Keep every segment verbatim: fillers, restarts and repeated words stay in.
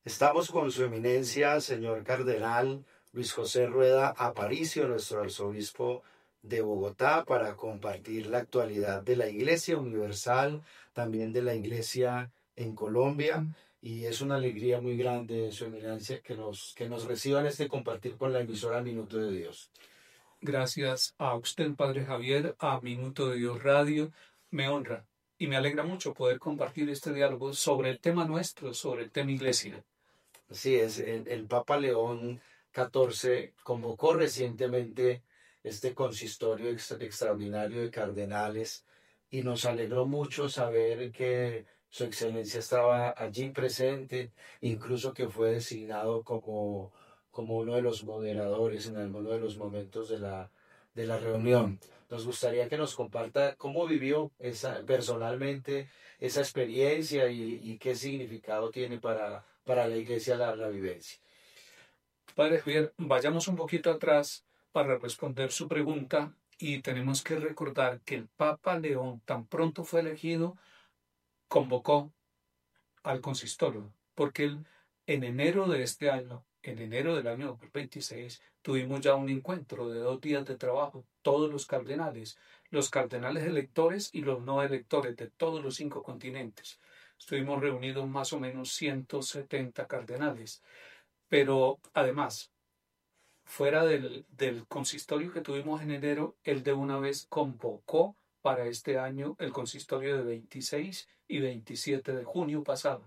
Estamos con su eminencia, señor cardenal Luis José Rueda Aparicio, nuestro arzobispo de Bogotá, para compartir la actualidad de la Iglesia Universal, también de la Iglesia en Colombia. Y es una alegría muy grande, su eminencia, que nos, que nos reciban este compartir con la emisora Minuto de Dios. Gracias a usted, Padre Javier, a Minuto de Dios Radio. Me honra y me alegra mucho poder compartir este diálogo sobre el tema nuestro, sobre el tema Iglesia. Así es, el, el Papa León catorce convocó recientemente este consistorio extra- extraordinario de cardenales y nos alegró mucho saber que Su Excelencia estaba allí presente, incluso que fue designado como, como uno de los moderadores en alguno de los momentos de la, de la reunión. Nos gustaría que nos comparta cómo vivió esa, personalmente esa experiencia y, y qué significado tiene para, para la iglesia la, la vivencia. Padre Javier, vayamos un poquito atrás para responder su pregunta y tenemos que recordar que el Papa León, tan pronto fue elegido, convocó al consistorio, porque él, en enero de este año, en enero del año dos mil veintiséis, tuvimos ya un encuentro de dos días de trabajo, todos los cardenales, los cardenales electores y los no electores de todos los cinco continentes. Estuvimos reunidos más o menos ciento setenta cardenales, pero además, fuera del, del consistorio que tuvimos en enero, él de una vez convocó para este año el consistorio de veintiséis y veintisiete de junio pasado.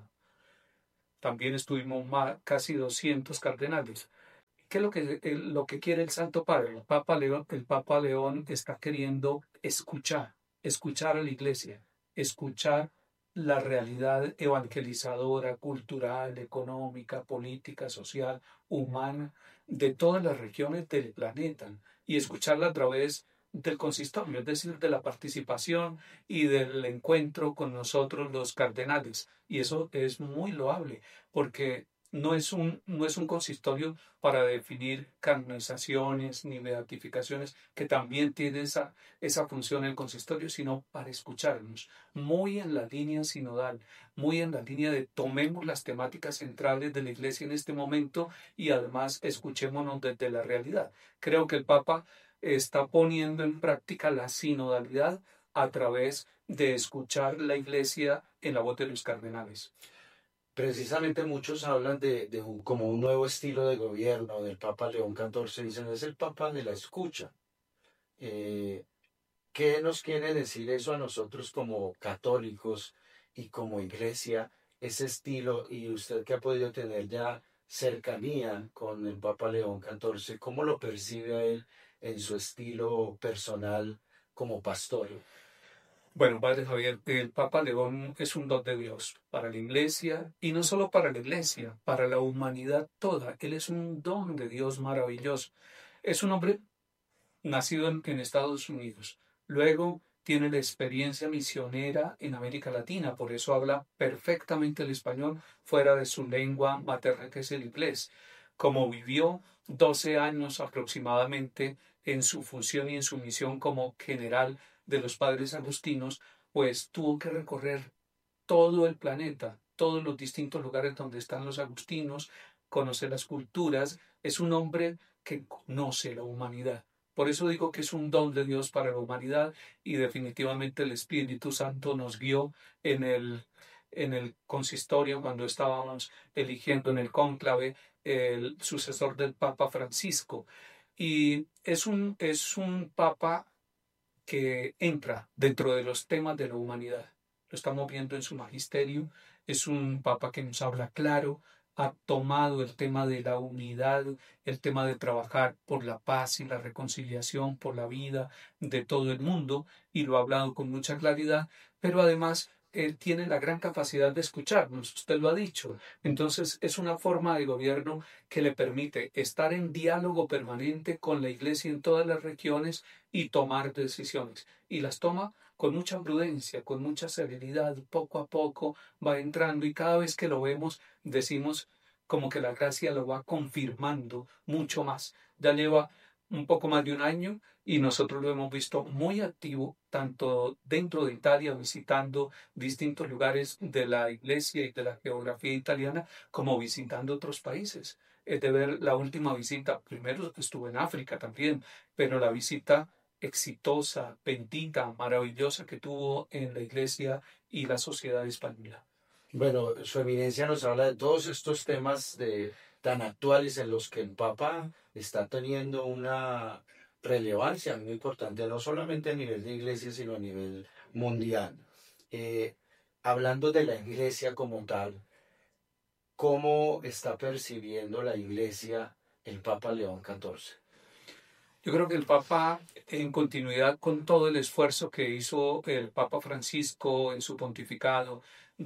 También estuvimos más, casi doscientos cardenales. ¿Qué es lo que, el- lo que quiere el Santo Padre? El Papa León, el Papa León está queriendo escuchar, escuchar a la Iglesia, escuchar la realidad evangelizadora, cultural, económica, política, social, humana, de todas las regiones del planeta y escucharla a través del consistorio, es decir, de la participación y del encuentro con nosotros los cardenales. Y eso es muy loable, porque no es un, no es un consistorio para definir canonizaciones ni beatificaciones, que también tiene esa, esa función el consistorio, sino para escucharnos, muy en la línea sinodal, muy en la línea de tomemos las temáticas centrales de la Iglesia en este momento y además escuchémonos desde la realidad. Creo que el Papa está poniendo en práctica la sinodalidad a través de escuchar la Iglesia en la voz de los cardenales. Precisamente muchos hablan de, de un- como un nuevo estilo de gobierno del Papa León catorce, dicen es el Papa de la escucha. Eh, ¿Qué nos quiere decir eso a nosotros como católicos y como iglesia, ese estilo? Y usted que ha podido tener ya cercanía con el Papa León catorce, ¿cómo lo percibe a él en su estilo personal como pastor? Bueno, Padre Javier, el Papa León es un don de Dios para la Iglesia y no solo para la Iglesia, para la humanidad toda. Él es un don de Dios maravilloso. Es un hombre nacido en, en Estados Unidos. Luego tiene la experiencia misionera en América Latina, por eso habla perfectamente el español fuera de su lengua materna, que es el inglés. Como vivió doce años aproximadamente en su función y en su misión como general de los padres agustinos, pues tuvo que recorrer todo el planeta, todos los distintos lugares donde están los agustinos, conocer las culturas. Es un hombre que conoce la humanidad. Por eso digo que es un don de Dios para la humanidad y definitivamente el Espíritu Santo nos guió en el, en el consistorio cuando estábamos eligiendo en el cónclave el sucesor del Papa Francisco. Y es un, es un Papa que entra dentro de los temas de la humanidad. Lo estamos viendo en su magisterio. Es un papa que nos habla claro, ha tomado el tema de la unidad, el tema de trabajar por la paz y la reconciliación, por la vida de todo el mundo, y lo ha hablado con mucha claridad, pero además él tiene la gran capacidad de escucharnos, usted lo ha dicho. Entonces es una forma de gobierno que le permite estar en diálogo permanente con la Iglesia en todas las regiones y tomar decisiones. Y las toma con mucha prudencia, con mucha serenidad, poco a poco va entrando y cada vez que lo vemos decimos como que la gracia lo va confirmando mucho más. Ya lleva un poco más de un año y nosotros lo hemos visto muy activo, tanto dentro de Italia, visitando distintos lugares de la iglesia y de la geografía italiana, como visitando otros países. Es de ver la última visita, primero estuve en África también, pero la visita exitosa, bendita, maravillosa que tuvo en la iglesia y la sociedad española. Bueno, su eminencia nos habla de todos estos temas de, tan actuales en los que el Papa está teniendo una relevancia muy importante, no solamente a nivel de iglesia, sino a nivel mundial. Eh, Hablando de la iglesia como tal, ¿cómo está percibiendo la iglesia el Papa León catorce? Yo creo que el Papa, en continuidad con todo el esfuerzo que hizo el Papa Francisco en su pontificado,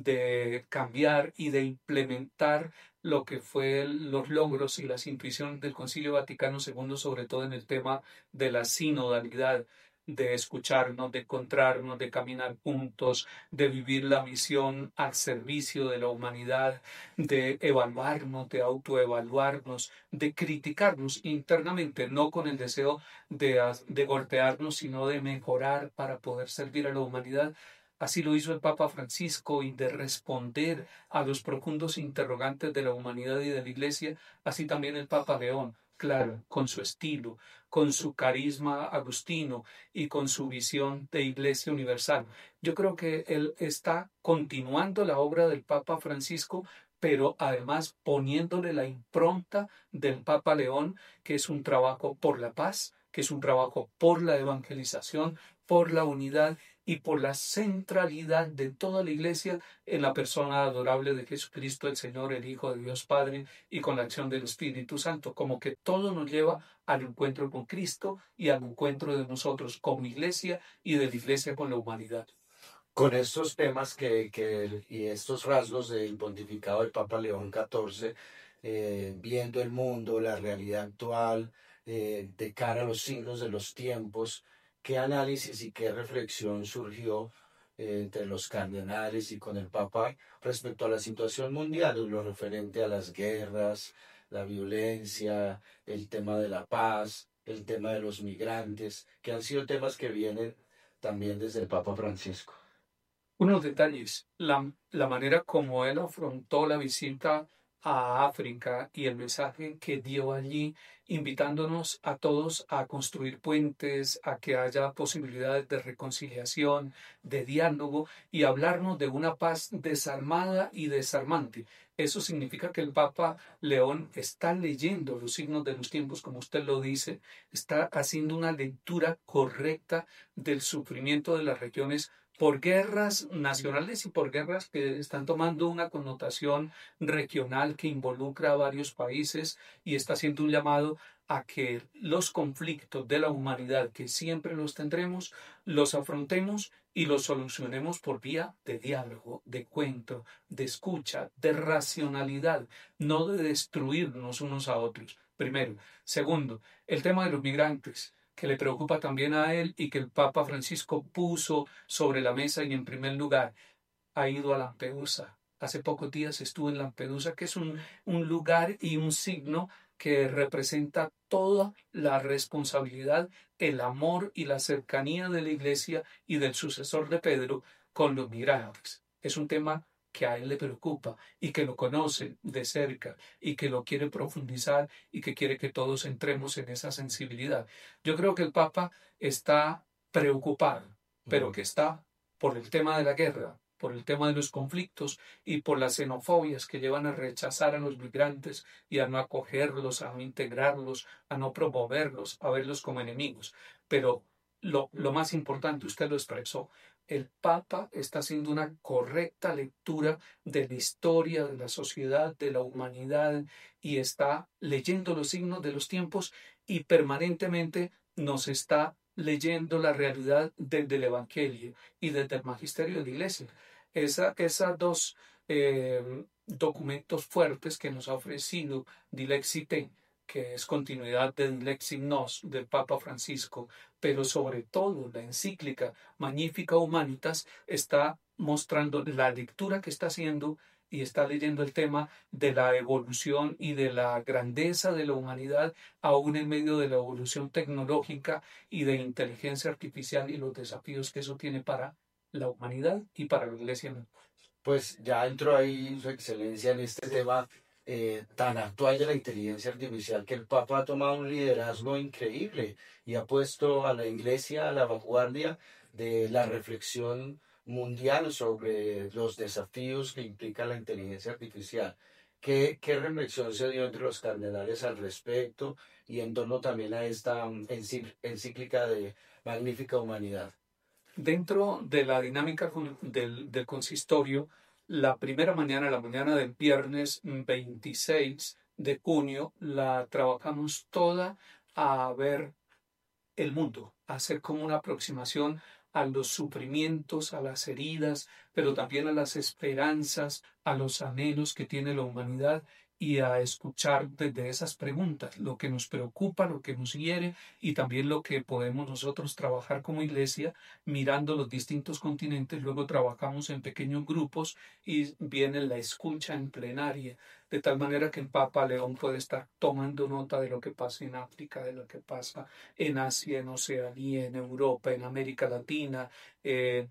de cambiar y de implementar lo que fue los logros y las intuiciones del Concilio Vaticano segundo, sobre todo en el tema de la sinodalidad, de escucharnos, de encontrarnos, de caminar juntos, de vivir la misión al servicio de la humanidad, de evaluarnos, de autoevaluarnos, de criticarnos internamente, no con el deseo de, de golpearnos, sino de mejorar para poder servir a la humanidad. Así lo hizo el Papa Francisco y de responder a los profundos interrogantes de la humanidad y de la Iglesia, así también el Papa León, claro, con su estilo, con su carisma agustino y con su visión de Iglesia universal. Yo creo que él está continuando la obra del Papa Francisco, pero además poniéndole la impronta del Papa León, que es un trabajo por la paz, que es un trabajo por la evangelización, por la unidad y por la centralidad de toda la Iglesia en la persona adorable de Jesucristo, el Señor, el Hijo de Dios Padre, y con la acción del Espíritu Santo, como que todo nos lleva al encuentro con Cristo y al encuentro de nosotros como Iglesia y de la Iglesia con la humanidad. Con estos temas que, que, y estos rasgos del pontificado del Papa León catorce, eh, viendo el mundo, la realidad actual, eh, de cara a los signos de los tiempos, ¿qué análisis y qué reflexión surgió eh, entre los cardenales y con el Papa respecto a la situación mundial, lo referente a las guerras, la violencia, el tema de la paz, el tema de los migrantes, que han sido temas que vienen también desde el Papa Francisco? Unos detalles, la, la manera como él afrontó la visita a África y el mensaje que dio allí, invitándonos a todos a construir puentes, a que haya posibilidades de reconciliación, de diálogo y hablarnos de una paz desarmada y desarmante. Eso significa que el Papa León está leyendo los signos de los tiempos, como usted lo dice, está haciendo una lectura correcta del sufrimiento de las regiones por guerras nacionales y por guerras que están tomando una connotación regional que involucra a varios países y está haciendo un llamado a que los conflictos de la humanidad, que siempre los tendremos, los afrontemos y los solucionemos por vía de diálogo, de encuentro, de escucha, de racionalidad, no de destruirnos unos a otros. Primero. Segundo, el tema de los migrantes, que le preocupa también a él y que el Papa Francisco puso sobre la mesa y en primer lugar ha ido a Lampedusa. Hace pocos días estuvo en Lampedusa, que es un, un lugar y un signo que representa toda la responsabilidad, el amor y la cercanía de la Iglesia y del sucesor de Pedro con los migrantes. Es un tema que a él le preocupa y que lo conoce de cerca y que lo quiere profundizar y que quiere que todos entremos en esa sensibilidad. Yo creo que el Papa está preocupado, pero que está por el tema de la guerra, por el tema de los conflictos y por las xenofobias que llevan a rechazar a los migrantes y a no acogerlos, a no integrarlos, a no promoverlos, a verlos como enemigos. Pero lo, lo más importante, usted lo expresó, el Papa está haciendo una correcta lectura de la historia, de la sociedad, de la humanidad y está leyendo los signos de los tiempos y permanentemente nos está leyendo la realidad desde el Evangelio y desde el magisterio de la Iglesia. Esa, esas dos eh, documentos fuertes que nos ha ofrecido Dilex Ite, que es continuidad del Dilex Nos del Papa Francisco, pero sobre todo la encíclica Magnificat Humanitas está mostrando la lectura que está haciendo y está leyendo el tema de la evolución y de la grandeza de la humanidad, aún en medio de la evolución tecnológica y de inteligencia artificial y los desafíos que eso tiene para la humanidad y para la iglesia. Pues ya entró ahí su excelencia en este tema eh, tan actual de la inteligencia artificial, que el Papa ha tomado un liderazgo increíble y ha puesto a la iglesia a la vanguardia de la reflexión mundial sobre los desafíos que implica la inteligencia artificial. ¿Qué, qué reflexión se dio entre los cardenales al respecto y en torno también a esta mm, encí- encíclica de Magnífica Humanidad? Dentro de la dinámica con- del, del consistorio, la primera mañana, la mañana del viernes veintiséis de junio, la trabajamos toda a ver el mundo, a hacer como una aproximación a los sufrimientos, a las heridas, pero también a las esperanzas, a los anhelos que tiene la humanidad y a escuchar desde esas preguntas lo que nos preocupa, lo que nos hiere y también lo que podemos nosotros trabajar como iglesia mirando los distintos continentes. Luego trabajamos en pequeños grupos y viene la escucha en plenaria, de tal manera que el Papa León puede estar tomando nota de lo que pasa en África, de lo que pasa en Asia, en Oceanía, en Europa, en América Latina, en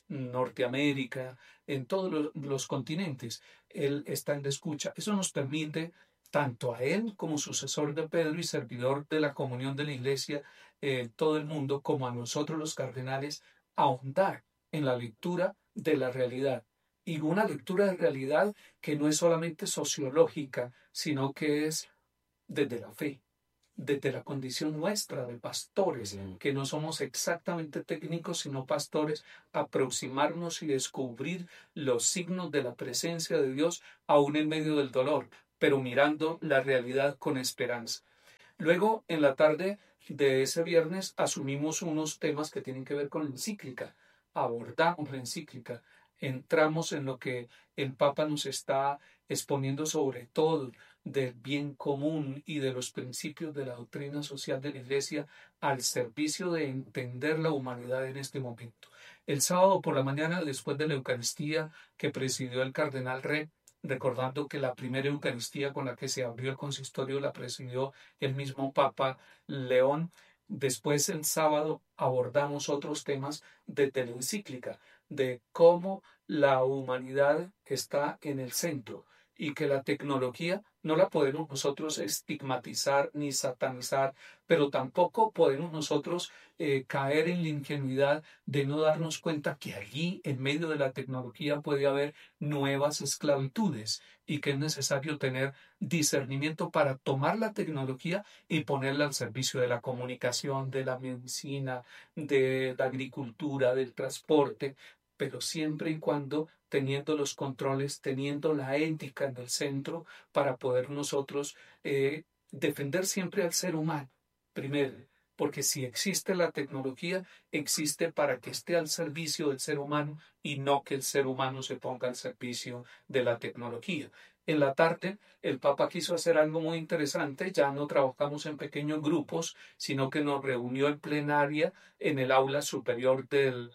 Norteamérica, en todos los, los continentes. Él está en la escucha. Eso nos permite, tanto a él como sucesor de Pedro y servidor de la comunión de la iglesia en todo el mundo, como a nosotros los cardenales, ahondar en la lectura de la realidad. Y una lectura de realidad que no es solamente sociológica, sino que es desde la fe, desde la condición nuestra de pastores, que no somos exactamente técnicos, sino pastores, aproximarnos y descubrir los signos de la presencia de Dios aún en medio del dolor, pero mirando la realidad con esperanza. Luego, en la tarde de ese viernes, asumimos unos temas que tienen que ver con la encíclica, abordamos la encíclica, entramos en lo que el Papa nos está exponiendo sobre todo del bien común y de los principios de la doctrina social de la Iglesia al servicio de entender la humanidad en este momento. El sábado por la mañana, después de la Eucaristía que presidió el cardenal Re, recordando que la primera Eucaristía con la que se abrió el consistorio la presidió el mismo Papa León. Después, el sábado, abordamos otros temas desde la encíclica, de cómo la humanidad está en el centro y que la tecnología no la podemos nosotros estigmatizar ni satanizar, pero tampoco podemos nosotros eh, caer en la ingenuidad de no darnos cuenta que allí, en medio de la tecnología, puede haber nuevas esclavitudes y que es necesario tener discernimiento para tomar la tecnología y ponerla al servicio de la comunicación, de la medicina, de la agricultura, del transporte, pero siempre y cuando teniendo los controles, teniendo la ética en el centro para poder nosotros eh, defender siempre al ser humano, primero, porque si existe la tecnología, existe para que esté al servicio del ser humano y no que el ser humano se ponga al servicio de la tecnología. En la tarde, el Papa quiso hacer algo muy interesante, ya no trabajamos en pequeños grupos, sino que nos reunió en plenaria en el aula superior del,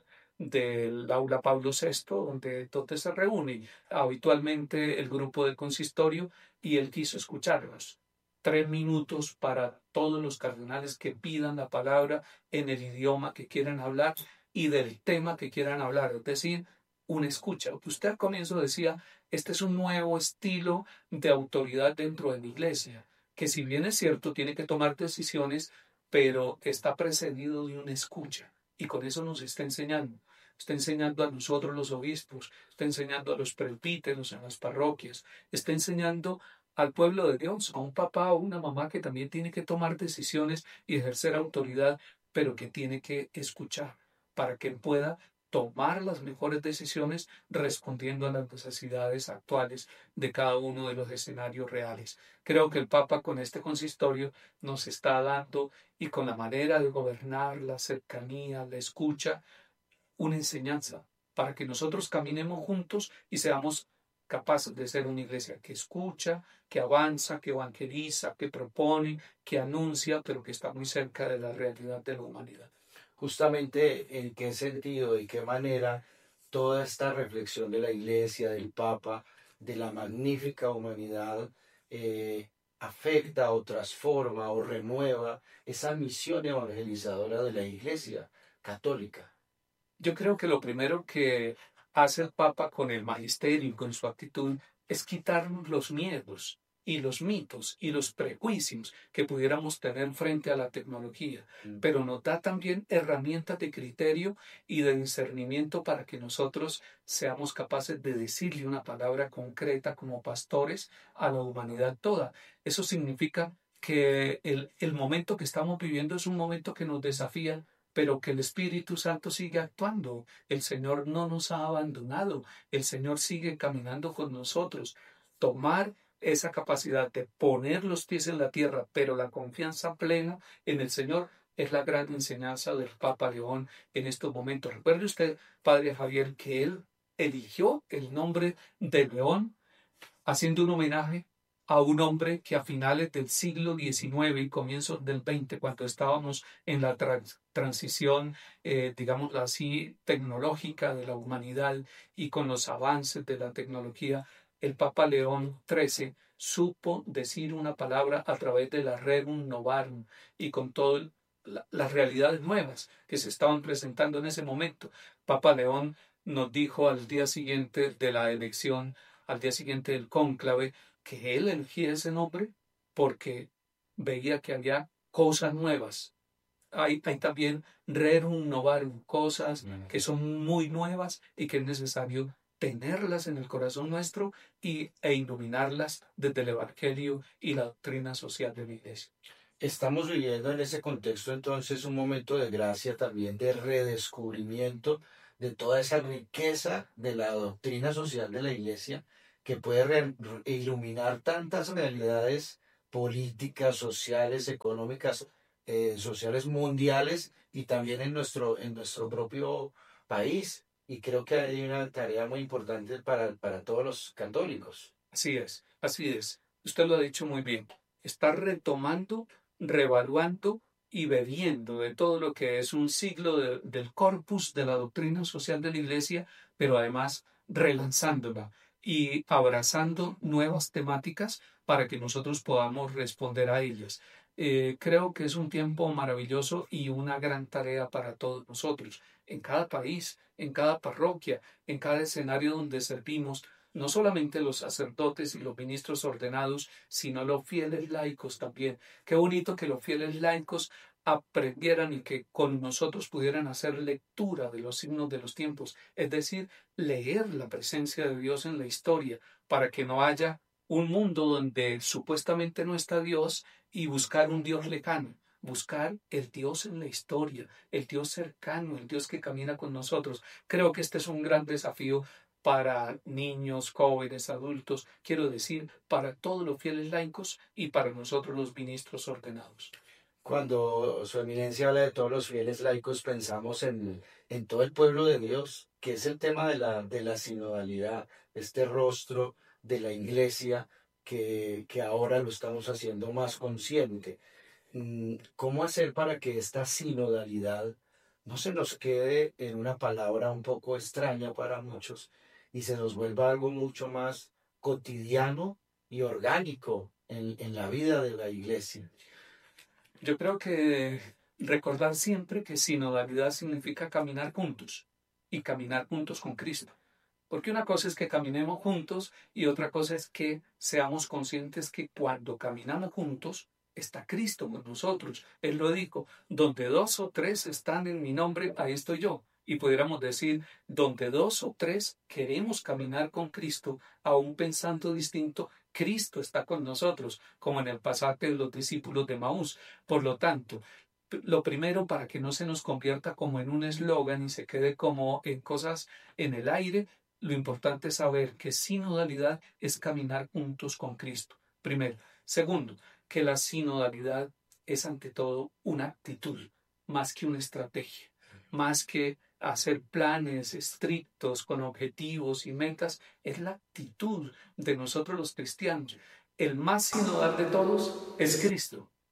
del aula Pablo sexto, donde, donde se reúne habitualmente el grupo del consistorio, y él quiso escucharnos. Tres minutos para todos los cardenales que pidan la palabra en el idioma que quieran hablar y del tema que quieran hablar, es decir, una escucha. Usted al comienzo decía, este es un nuevo estilo de autoridad dentro de la iglesia, que si bien es cierto, tiene que tomar decisiones, pero está precedido de una escucha. Y con eso nos está enseñando. Está enseñando a nosotros los obispos, está enseñando a los presbíteros en las parroquias, está enseñando al pueblo de Dios, a un papá o una mamá que también tiene que tomar decisiones y ejercer autoridad, pero que tiene que escuchar para que pueda tomar las mejores decisiones respondiendo a las necesidades actuales de cada uno de los escenarios reales. Creo que el Papa con este consistorio nos está dando y con la manera de gobernar, la cercanía, la escucha, una enseñanza para que nosotros caminemos juntos y seamos capaces de ser una iglesia que escucha, que avanza, que evangeliza, que propone, que anuncia, pero que está muy cerca de la realidad de la humanidad. Justamente en qué sentido y qué manera toda esta reflexión de la Iglesia, del Papa, de la magnífica humanidad eh, afecta o transforma o renueva esa misión evangelizadora de la Iglesia católica? Yo creo que lo primero que hace el Papa con el magisterio y con su actitud es quitarnos los miedos y los mitos y los prejuicios que pudiéramos tener frente a la tecnología, Mm. pero nos da también herramientas de criterio y de discernimiento para que nosotros seamos capaces de decirle una palabra concreta como pastores a la humanidad toda. Eso significa que el, el momento que estamos viviendo es un momento que nos desafía, pero que el Espíritu Santo sigue actuando. El Señor no nos ha abandonado. El Señor sigue caminando con nosotros. Tomar esa capacidad de poner los pies en la tierra, pero la confianza plena en el Señor es la gran enseñanza del Papa León en estos momentos. Recuerde usted, Padre Javier, que él eligió el nombre de León haciendo un homenaje a un hombre que a finales del siglo diecinueve y comienzos del veinte, cuando estábamos en la trans transición, eh, digámoslo así, tecnológica de la humanidad y con los avances de la tecnología, el Papa León trece supo decir una palabra a través de la Rerum Novarum y con todas la, las realidades nuevas que se estaban presentando en ese momento. Papa León nos dijo al día siguiente de la elección, al día siguiente del cónclave, que él elegía ese nombre porque veía que había cosas nuevas. Hay, hay también rerum novarum, cosas que son muy nuevas y que es necesario tenerlas en el corazón nuestro y, e iluminarlas desde el Evangelio y la doctrina social de la Iglesia. Estamos viviendo en ese contexto entonces un momento de gracia también de redescubrimiento de toda esa riqueza de la doctrina social de la Iglesia que puede re- iluminar tantas realidades políticas, sociales, económicas, eh, sociales mundiales y también en nuestro, en nuestro propio país. Y creo que hay una tarea muy importante para, para todos los católicos. Así es, así es. Usted lo ha dicho muy bien. Está retomando, revaluando y bebiendo de todo lo que es un siglo de- del corpus de la doctrina social de la Iglesia, pero además relanzándola y abrazando nuevas temáticas para que nosotros podamos responder a ellas. Eh, creo que es un tiempo maravilloso y una gran tarea para todos nosotros, en cada país, en cada parroquia, en cada escenario donde servimos, no solamente los sacerdotes y los ministros ordenados, sino los fieles laicos también. Qué bonito que los fieles laicos aprendieran y que con nosotros pudieran hacer lectura de los signos de los tiempos, es decir, leer la presencia de Dios en la historia, para que no haya un mundo donde supuestamente no está Dios y buscar un Dios lejano. Buscar el Dios en la historia, el Dios cercano, el Dios que camina con nosotros. Creo que este es un gran desafío para niños, jóvenes, adultos, quiero decir, para todos los fieles laicos y para nosotros los ministros ordenados. Cuando su eminencia habla de todos los fieles laicos, pensamos en, en todo el pueblo de Dios, que es el tema de la, de la sinodalidad, este rostro de la iglesia que, que ahora lo estamos haciendo más consciente. Mm, ¿Cómo hacer para que esta sinodalidad no se nos quede en una palabra un poco extraña para muchos y se nos vuelva algo mucho más cotidiano y orgánico en, en la vida de la iglesia? Yo creo que recordar siempre que sinodalidad significa caminar juntos y caminar juntos con Cristo. Porque una cosa es que caminemos juntos y otra cosa es que seamos conscientes que cuando caminamos juntos está Cristo con nosotros. Él lo dijo, donde dos o tres están en mi nombre, ahí estoy yo. Y pudiéramos decir, donde dos o tres queremos caminar con Cristo, aún pensando distinto, Cristo está con nosotros, como en el pasaje de los discípulos de Maús. Por lo tanto, lo primero para que no se nos convierta como en un eslogan y se quede como en cosas en el aire, lo importante es saber que sinodalidad es caminar juntos con Cristo. Primero. Segundo, que la sinodalidad es ante todo una actitud, más que una estrategia, más que hacer planes estrictos con objetivos y metas, es la actitud de nosotros los cristianos. El más sinodal de todos es Cristo.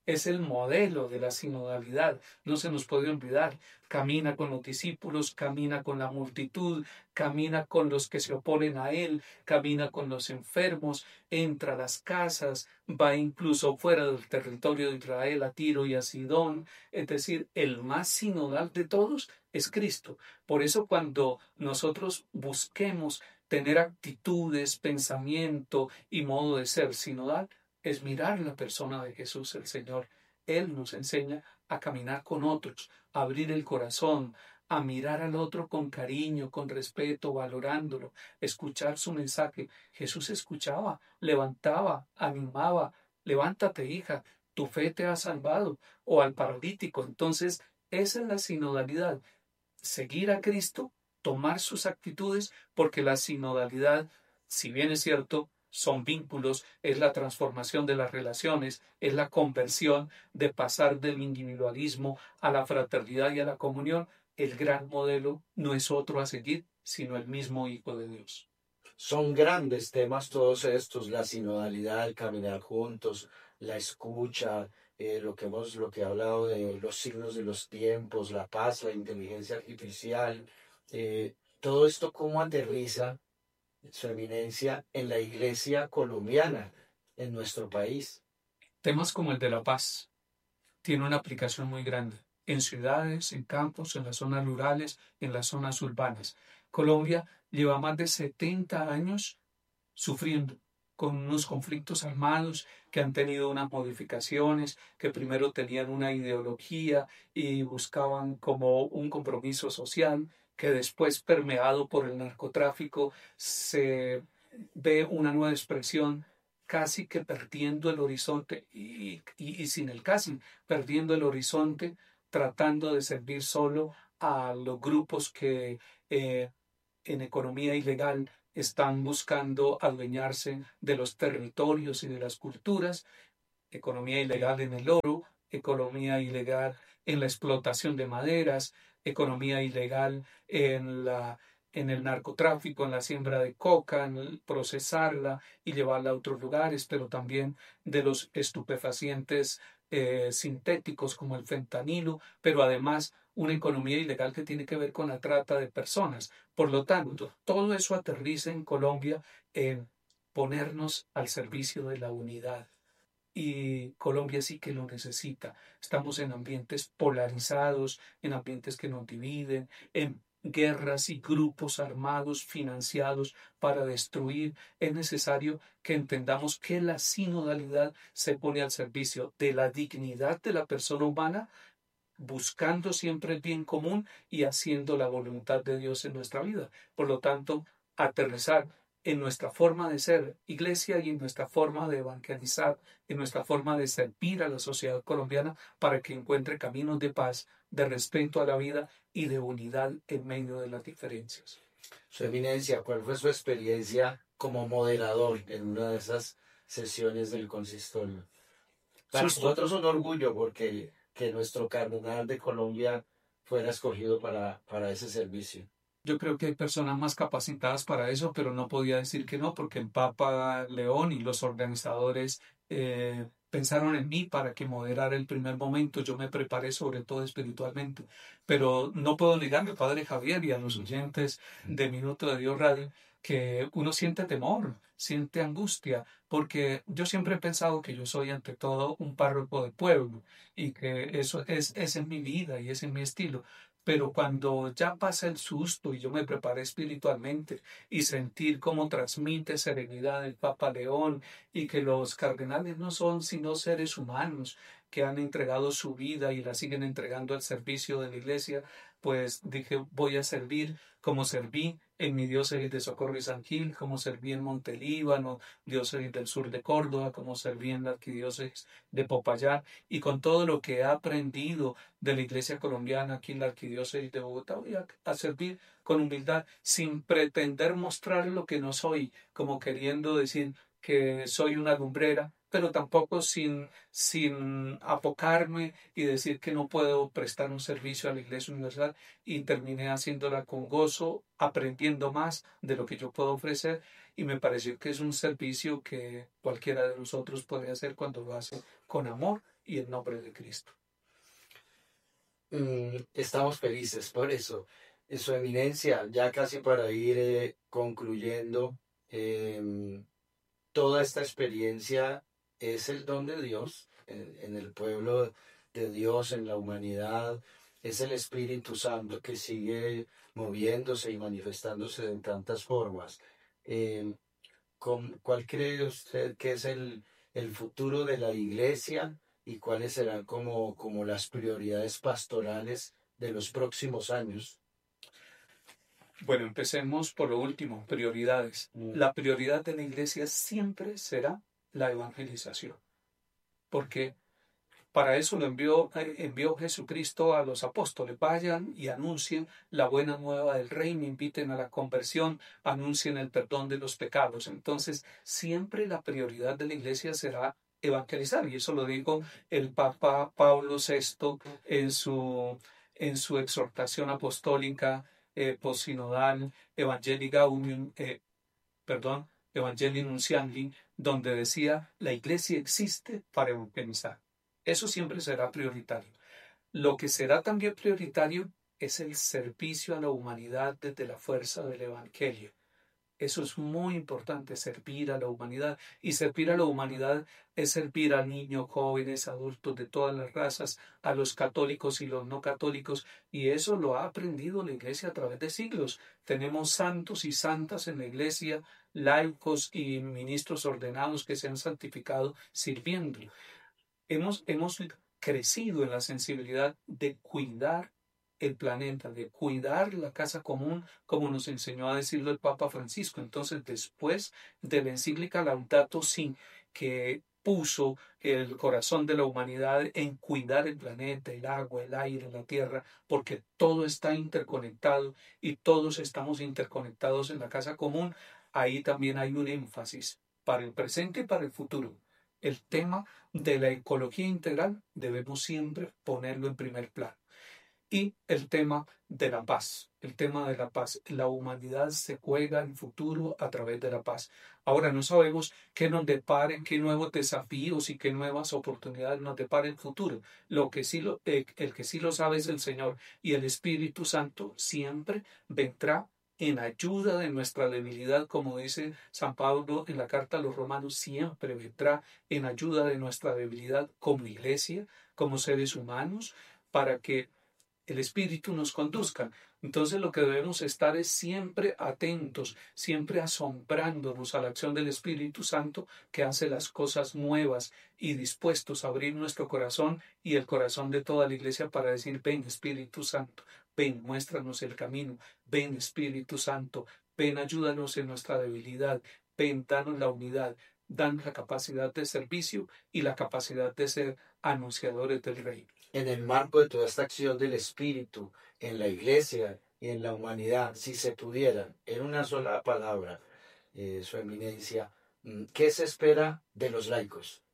es el modelo de la sinodalidad, no se nos puede olvidar. Camina con los discípulos, camina con la multitud, camina con los que se oponen a él, camina con los enfermos, entra a las casas, va incluso fuera del territorio de Israel, a Tiro y a Sidón. Es decir, el más sinodal de todos es Cristo. Por eso cuando nosotros busquemos tener actitudes, pensamiento y modo de ser sinodal, es mirar la persona de Jesús el Señor. Él nos enseña a caminar con otros, a abrir el corazón, a mirar al otro con cariño, con respeto, valorándolo, escuchar su mensaje. Jesús escuchaba, levantaba, animaba, levántate hija, tu fe te ha salvado, o al paralítico. Entonces, esa es la sinodalidad, seguir a Cristo, tomar sus actitudes, porque la sinodalidad, si bien es cierto, son vínculos, es la transformación de las relaciones, es la conversión de pasar del individualismo a la fraternidad y a la comunión. El gran modelo no es otro a seguir, sino el mismo Hijo de Dios. Son grandes temas todos estos, la sinodalidad, el caminar juntos, la escucha, eh, lo que hemos, lo que he hablado de los signos de los tiempos, la paz, la inteligencia artificial, eh, todo esto cómo aterriza su eminencia en la iglesia colombiana, en nuestro país. Temas como el de la paz tiene una aplicación muy grande en ciudades, en campos, en las zonas rurales, en las zonas urbanas. Colombia lleva más de setenta años sufriendo con unos conflictos armados que han tenido unas modificaciones, que primero tenían una ideología y buscaban como un compromiso social, que después, permeado por el narcotráfico, se ve una nueva expresión, casi que perdiendo el horizonte y, y, y sin el casi, perdiendo el horizonte, tratando de servir solo a los grupos que eh, en economía ilegal están buscando adueñarse de los territorios y de las culturas, economía ilegal en el oro, economía ilegal en la explotación de maderas, economía ilegal en la en el narcotráfico, en la siembra de coca, en el procesarla y llevarla a otros lugares, pero también de los estupefacientes eh, sintéticos como el fentanilo, pero además una economía ilegal que tiene que ver con la trata de personas. Por lo tanto, todo eso aterriza en Colombia en ponernos al servicio de la unidad. Y Colombia sí que lo necesita. Estamos en ambientes polarizados, en ambientes que nos dividen, en guerras y grupos armados financiados para destruir. Es necesario que entendamos que la sinodalidad se pone al servicio de la dignidad de la persona humana, buscando siempre el bien común y haciendo la voluntad de Dios en nuestra vida. Por lo tanto, aterrizar en nuestra forma de ser iglesia y en nuestra forma de evangelizar, en nuestra forma de servir a la sociedad colombiana para que encuentre caminos de paz, de respeto a la vida y de unidad en medio de las diferencias. Su eminencia, ¿cuál fue su experiencia como moderador en una de esas sesiones del consistorio? Para Sus- nosotros es un orgullo porque que nuestro cardenal de Colombia fuera escogido para, para ese servicio. Yo creo que hay personas más capacitadas para eso, pero no podía decir que no, porque el Papa León y los organizadores eh, pensaron en mí para que moderara el primer momento. Yo me preparé sobre todo espiritualmente, pero no puedo negarle, Padre Javier, y a los oyentes de Minuto de Dios Radio, que uno siente temor, siente angustia, porque yo siempre he pensado que yo soy ante todo un párroco de pueblo y que eso es, es en mi vida y es en mi estilo. Pero cuando ya pasa el susto y yo me preparé espiritualmente y sentir cómo transmite serenidad el Papa León y que los cardenales no son sino seres humanos que han entregado su vida y la siguen entregando al servicio de la Iglesia, pues dije, voy a servir como serví en mi diócesis de Socorro y San Gil, como serví en Montelíbano, diócesis del sur de Córdoba, como serví en la arquidiócesis de Popayán, y con todo lo que he aprendido de la Iglesia colombiana aquí en la arquidiócesis de Bogotá, voy a, a servir con humildad, sin pretender mostrar lo que no soy, como queriendo decir que soy una lumbrera, pero tampoco sin, sin apocarme y decir que no puedo prestar un servicio a la Iglesia Universal, y terminé haciéndola con gozo, aprendiendo más de lo que yo puedo ofrecer, y me pareció que es un servicio que cualquiera de nosotros puede hacer cuando lo hace con amor y el nombre de Cristo. Mm, estamos felices por eso. En su eminencia, ya casi para ir eh, concluyendo, em, toda esta experiencia es el don de Dios en, en el pueblo de Dios, en la humanidad. Es el Espíritu Santo que sigue moviéndose y manifestándose en tantas formas. Em, ¿Con- ¿Cuál cree usted que es el, el futuro de la iglesia y cuáles serán como, como las prioridades pastorales de los próximos años? Bueno, empecemos por lo último, prioridades. Mm. La prioridad de la iglesia siempre será la evangelización, porque para eso lo envió, eh, envió Jesucristo a los apóstoles. Vayan y anuncien la buena nueva del reino, inviten a la conversión, anuncien el perdón de los pecados. Entonces, siempre la prioridad de la iglesia será evangelizar. Y eso lo dijo el Papa Pablo sexto en su, en su exhortación apostólica eh, posinodal Evangelii Gaudium, eh, perdón, Evangelii Nunciandi, donde decía, la iglesia existe para evangelizar. Eso siempre será prioritario. Lo que será también prioritario es el servicio a la humanidad desde la fuerza del Evangelio. Eso es muy importante, servir a la humanidad. Y servir a la humanidad es servir a niños, jóvenes, adultos de todas las razas, a los católicos y los no católicos. Y eso lo ha aprendido la Iglesia a través de siglos. Tenemos santos y santas en la Iglesia, laicos y ministros ordenados que se han santificado sirviendo. Hemos, hemos crecido en la sensibilidad de cuidar el planeta, de cuidar la casa común, como nos enseñó a decirlo el Papa Francisco. Entonces, después de la encíclica Laudato Si, que puso el corazón de la humanidad en cuidar el planeta, el agua, el aire, la tierra, porque todo está interconectado y todos estamos interconectados en la casa común, ahí también hay un énfasis para el presente y para el futuro. El tema de la ecología integral debemos siempre ponerlo en primer plano. Y el tema de la paz, el tema de la paz. La humanidad se juega el futuro a través de la paz. Ahora no sabemos qué nos deparen, qué nuevos desafíos y qué nuevas oportunidades nos depara el futuro. Lo que sí lo, eh, el que sí lo sabe es el Señor, y el Espíritu Santo siempre vendrá en ayuda de nuestra debilidad, como dice San Pablo en la carta a los Romanos, siempre vendrá en ayuda de nuestra debilidad como iglesia, como seres humanos, para que el Espíritu nos conduzca. Entonces lo que debemos estar es siempre atentos, siempre asombrándonos a la acción del Espíritu Santo que hace las cosas nuevas y dispuestos a abrir nuestro corazón y el corazón de toda la iglesia para decir, ven Espíritu Santo, ven, muéstranos el camino, ven Espíritu Santo, ven, ayúdanos en nuestra debilidad, ven, danos la unidad, danos la capacidad de servicio y la capacidad de ser anunciadores del reino. En el marco de toda esta acción del Espíritu en la iglesia y en la humanidad, si se pudieran, en una sola palabra, eh, su eminencia, mm, ¿qué se espera de los laicos?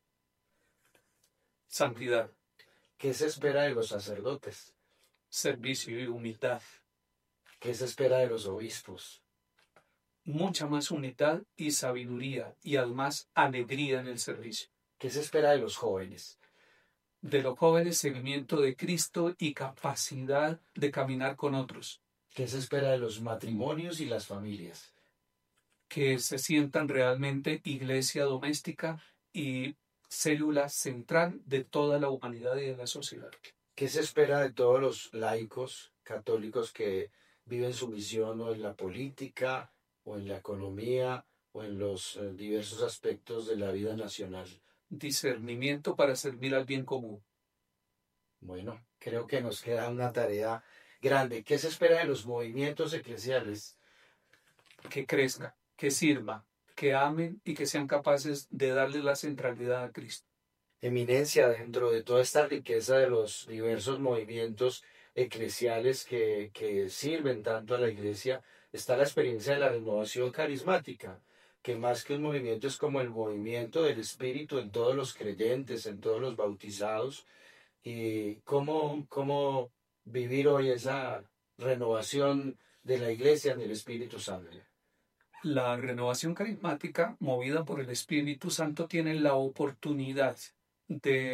Santidad, ¿Qué se espera de los sacerdotes? servicio y humildad. ¿Qué se espera de los obispos? Mucha más unidad y sabiduría y además alegría en el servicio. ¿Qué se espera de los jóvenes? De los jóvenes, seguimiento de Cristo y capacidad de caminar con otros. ¿Qué se espera de los matrimonios y las familias? Que se sientan realmente iglesia doméstica y célula central de toda la humanidad y de la sociedad. ¿Qué se espera de todos los laicos católicos que viven su misión o en la política, o en la economía, o en los eh, diversos aspectos de la vida nacional? Discernimiento para servir al bien común. Bueno, creo que nos queda una tarea grande. ¿Qué se espera de los movimientos eclesiales? Que crezca, que sirva, que amen y que sean capaces de darle la centralidad a Cristo. Eminencia, dentro de toda esta riqueza de los diversos movimientos eclesiales que, que sirven tanto a la iglesia, está la experiencia de la renovación carismática, que más que un movimiento es como el movimiento del Espíritu en todos los creyentes, en todos los bautizados, y cómo, cómo vivir hoy esa renovación de la iglesia en el Espíritu Santo. La renovación carismática, movida por el Espíritu Santo, tiene la oportunidad de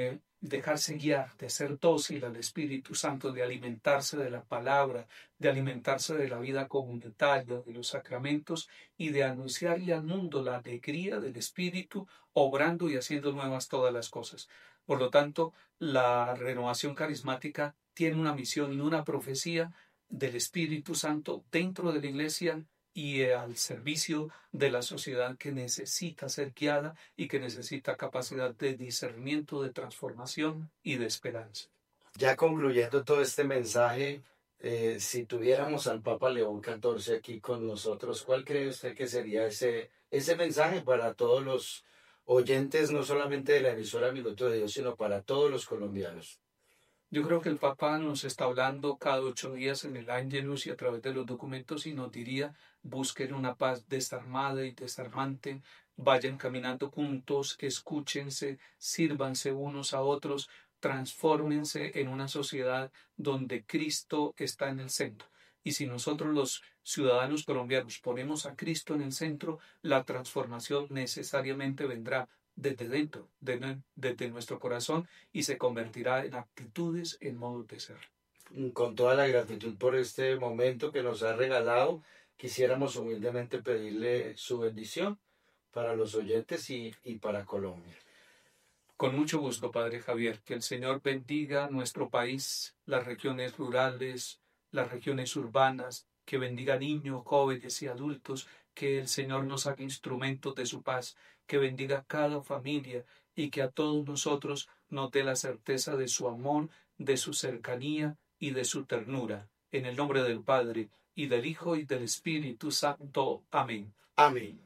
dejarse guiar, de ser dócil al Espíritu Santo, de alimentarse de la palabra, de alimentarse de la vida comunitaria, de los sacramentos y de anunciarle al mundo la alegría del Espíritu, obrando y haciendo nuevas todas las cosas. Por lo tanto, la renovación carismática tiene una misión y una profecía del Espíritu Santo dentro de la Iglesia y eh, al servicio de la sociedad que necesita ser guiada y que necesita capacidad de discernimiento, de transformación y de esperanza. Ya concluyendo todo este mensaje, eh, si tuviéramos al Papa León catorce aquí con nosotros, ¿cuál cree usted que sería ese, ese mensaje para todos los oyentes, no solamente de la emisora Minuto de Dios, sino para todos los colombianos? Yo creo que el Papa nos está hablando cada ocho días en el Ángelus y a través de los documentos y nos diría, busquen una paz desarmada y desarmante, vayan caminando juntos, escúchense, sírvanse unos a otros, transfórmense en una sociedad donde Cristo está en el centro. Y si nosotros los ciudadanos colombianos ponemos a Cristo en el centro, la transformación necesariamente vendrá desde dentro, de, desde nuestro corazón y se convertirá en actitudes, en modos de ser. Con toda la gratitud por este momento que nos ha regalado, quisiéramos humildemente pedirle su bendición para los oyentes y, y para Colombia. Con mucho gusto, Padre Javier, que el Señor bendiga nuestro país, las regiones rurales, las regiones urbanas, que bendiga niños, jóvenes y adultos, que el Señor nos haga instrumentos de su paz, que bendiga cada familia y que a todos nosotros nos dé la certeza de su amor, de su cercanía y de su ternura. En el nombre del Padre, y del Hijo, y del Espíritu Santo. Amén. Amén.